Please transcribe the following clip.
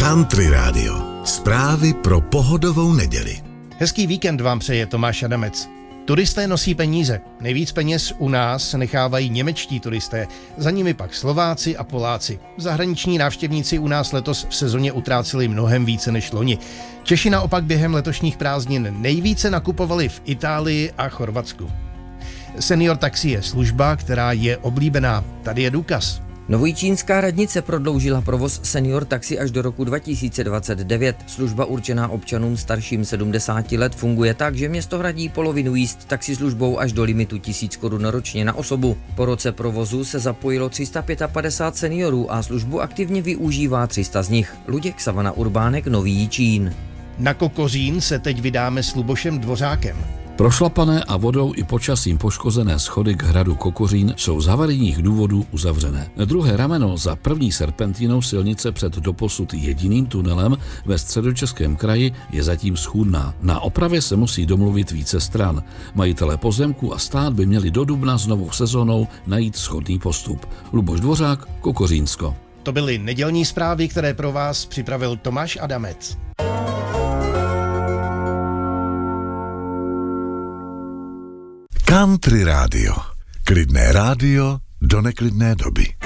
Country Radio. Zprávy pro pohodovou neděli. Hezký víkend vám přeje Tomáš Adamec. Turisté nosí peníze. Nejvíc peněz u nás nechávají němečtí turisté, za nimi pak Slováci a Poláci. Zahraniční návštěvníci u nás letos v sezóně utráceli mnohem více než loni. Češi naopak během letošních prázdnin nejvíce nakupovali v Itálii a Chorvatsku. Senior taxi je služba, která je oblíbená. Tady je důkaz. Novojičínská radnice prodloužila provoz senior taxi až do roku 2029. Služba určená občanům starším 70 let funguje tak, že město hradí polovinu jízd taxislužbou až do limitu 1000 korun ročně na osobu. Po roce provozu se zapojilo 355 seniorů a službu aktivně využívá 300 z nich. Luděk Savana Urbánek, Nový Jičín. Na Kokořín se teď vydáme s Lubošem Dvořákem. Prošlapané a vodou i počasím poškozené schody k hradu Kokořín jsou z havarijních důvodů uzavřené. Druhé rameno za první serpentínou silnice před doposud jediným tunelem ve Středočeském kraji je zatím schůdná. Na opravě se musí domluvit více stran. Majitelé pozemku a stát by měli do dubna s novou sezónou najít shodný postup. Luboš Dvořák, Kokořínsko. To byly nedělní zprávy, které pro vás připravil Tomáš Adamec. Country Radio. Klidné rádio do neklidné doby.